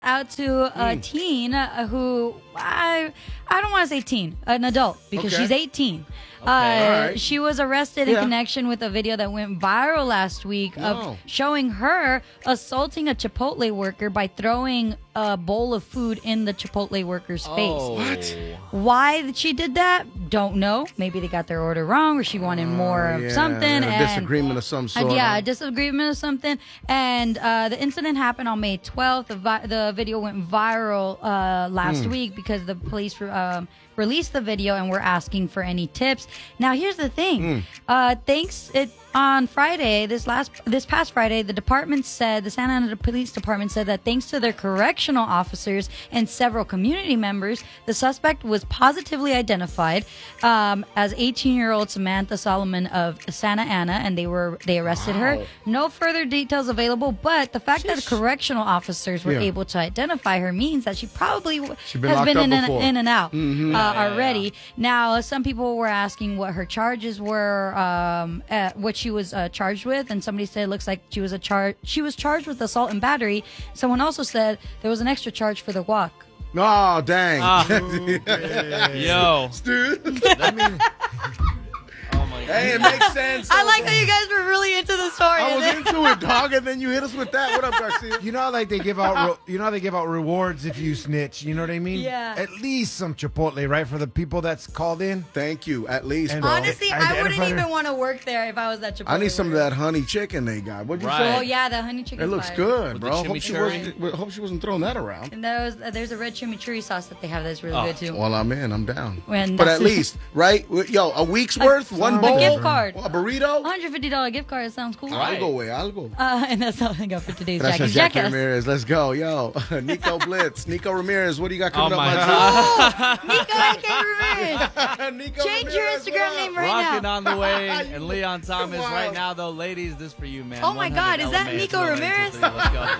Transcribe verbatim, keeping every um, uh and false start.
out to a Mm. teen uh, who I I don't want to say teen, an adult because Okay. she's eighteen. Okay. Uh, All right. She was arrested in Yeah. connection with a video that went viral last week No. of showing her assaulting a Chipotle worker by throwing a bowl of food in the Chipotle worker's face. What? Why she did that? Don't know. Maybe they got their order wrong, or she wanted more of Yeah, something. a and disagreement of some uh, sort. yeah, huh? a disagreement or something. And uh, the incident happened on May twelfth. The, vi- the video went viral uh, last Hmm. week because the police re- um, released the video and were asking for any tips. Now, here's the thing. Hmm. Uh, thanks it on Friday, this last this past Friday, the department said, the Santa Ana Police Department said that thanks to their correctional officers and several community members, the suspect was positively identified um, as eighteen-year-old Samantha Solomon of Santa Ana, and they were they arrested her. Wow. No further details available, but the fact that the correctional officers were Yeah. able to identify her means that she probably w- She's been has locked been up in and, before. in and out Mhm. uh, Yeah, yeah, already. yeah. Now, some people were asking what her charges were, um, uh, what she was uh, charged with, and somebody said it looks like she was a char- She was charged with assault and battery. Someone also said there was an extra charge for the walk. Oh, dang. Ah. Yo. Dude. I mean, Oh my god. Hey, it makes sense. I like how you guys were really into the story. I was into it, dog, and then you hit us with that. What up, Garcia? you know how like they give out, re- you know how they give out rewards if you snitch. You know what I mean? Yeah. At least some Chipotle, right, for the people that's called in. Thank you, at least, And bro. Honestly, I I wouldn't identified her. even want to work there if I was that Chipotle. I need some of worker. that honey chicken they got. What'd you Right. say? Oh yeah, the honey chicken. It looks fire. good, With the bro. Hope she, chimichurri? wasn't, hope she wasn't throwing that around. And there was, uh, there's a red chimichurri sauce that they have that's really Oh, good too. Well, I'm in. I'm down. When but that's at it. least, right? Yo, a week's worth, one a bowl, gift card. a burrito. one hundred fifty dollars gift card. Sounds cool. Right. Algo, way, algo. Uh, and that's all I got for today's Gracias, Jackie's Jackie Jackass. Ramirez. Let's go, yo. Nico Blitz, Nico Ramirez. What do you got coming Oh up, my my god. Nico, I can't remember. Nico Change your Ramirez, Instagram what up? name right Rocking now. on the way, and Leon Thomas wild. right now though, ladies, this for you, man. Oh my God, is that one hundred Nico L M A. It's Ramirez? a three. Let's go.